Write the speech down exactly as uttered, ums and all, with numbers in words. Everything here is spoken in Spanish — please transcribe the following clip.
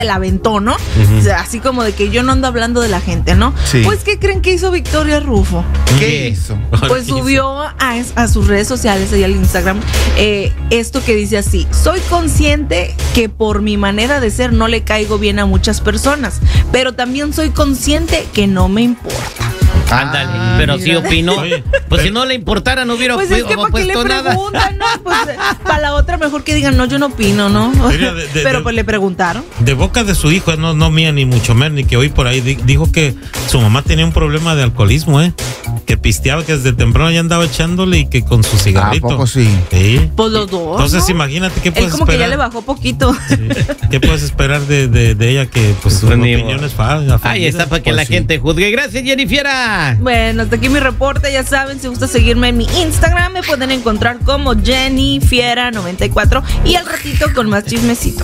la aventó, ¿no? Uh-huh. O sea, así como de que yo no ando hablando de la gente, ¿no? Sí. Pues, ¿qué creen que hizo Victoria Rufo? ¿Qué hizo? Pues subió a, a sus redes sociales, ahí al Instagram, eh, esto que dice así: soy consciente que por mi manera de ser no le caigo bien a muchas personas, pero también soy consciente que no me importa. Ándale, ah, pero mira. Sí opinó. Oye, pues pero, si no le importara, no hubiera pues es que ¿para qué le preguntan, no? Pues para la otra mejor que digan, no, yo no opino, ¿no? Mira, de, de, pero de, pues le preguntaron. De boca de su hijo, no, no mía ni mucho menos, ni que hoy por ahí dijo que su mamá tenía un problema de alcoholismo, ¿eh? Que pisteaba, que desde temprano ya andaba echándole y que con su cigarrito. ¿A poco sí? Sí. Pues los dos, entonces, ¿no? Imagínate qué puedes Él como esperar. que ya le bajó poquito. Sí. ¿Qué puedes esperar de, de, de ella? Que pues sus opiniones falsas. Ahí está para que pues la sí. gente juzgue. Gracias, Jennifer. Bueno, hasta aquí mi reporte. Ya saben, si gusta seguirme en mi Instagram, me pueden encontrar como Jenny Fiera noventa y cuatro y al ratito con más chismecito.